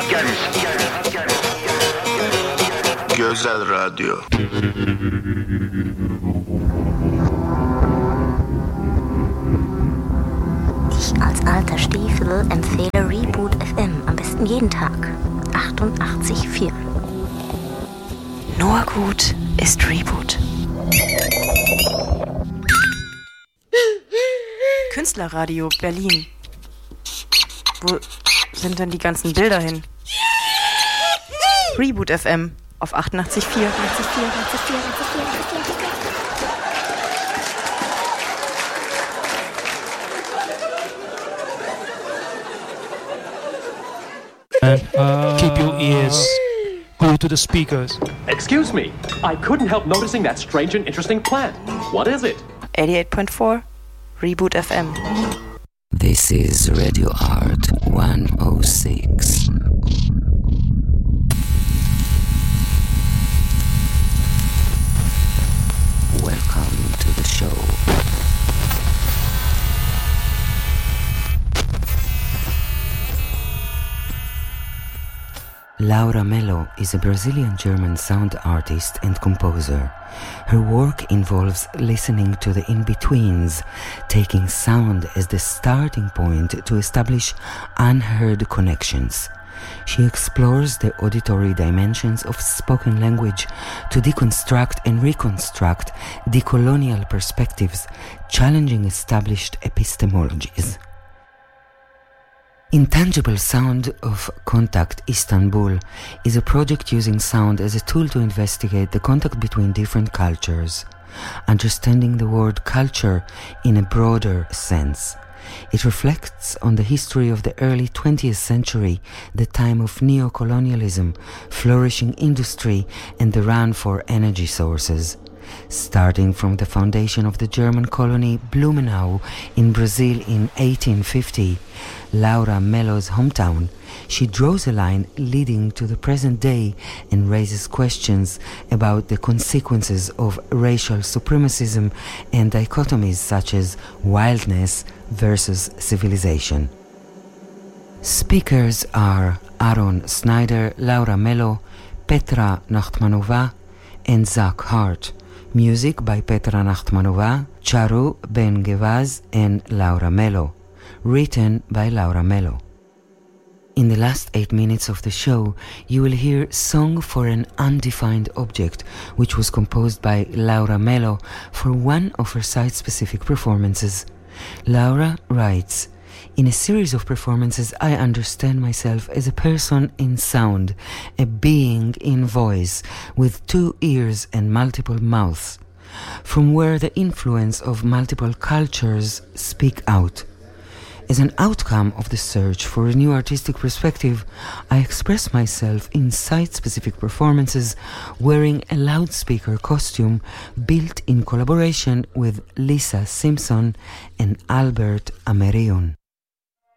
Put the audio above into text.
Gözel Radyo. Ich als alter Stiefel empfehle Reboot FM am besten jeden Tag. 88,4. Nur gut ist Reboot. Künstlerradio Berlin. Wo sind denn die ganzen Bilder hin? Reboot FM auf 88,4. Keep your ears glued to the speakers. Excuse me, I couldn't help noticing that strange and interesting plant. What is it? 88.4 Reboot FM. This is Radio Art 106. Welcome to the show. Laura Mello is a Brazilian-German sound artist and composer. Her work involves listening to the in-betweens, taking sound as the starting point to establish unheard connections. She explores the auditory dimensions of spoken language to deconstruct and reconstruct decolonial perspectives, challenging established epistemologies. Intangible Sound of Contact Istanbul is a project using sound as a tool to investigate the contact between different cultures, understanding the word culture in a broader sense. It reflects on the history of the early 20th century, the time of neo-colonialism, flourishing industry, and the run for energy sources. Starting from the foundation of the German colony Blumenau in Brazil in 1850, Laura Mello's hometown, she draws a line leading to the present day and raises questions about the consequences of racial supremacism and dichotomies such as wildness versus civilization. Speakers are Aaron Snyder, Laura Mello, Petra Nachtmanova, and Zach Hart. Music by Petra Nachtmanova, Charu Ben Gevaz, and Laura Mello. Written by Laura Mello. In the last 8 minutes of the show, you will hear Song for an Undefined Object, which was composed by Laura Mello for one of her site-specific performances. Laura writes, "In a series of performances, I understand myself as a person in sound, a being in voice, with 2 ears and multiple mouths, from where the influence of multiple cultures speak out. As an outcome of the search for a new artistic perspective, I express myself in site-specific performances wearing a loudspeaker costume built in collaboration with Lisa Simpson and Albert Amerion."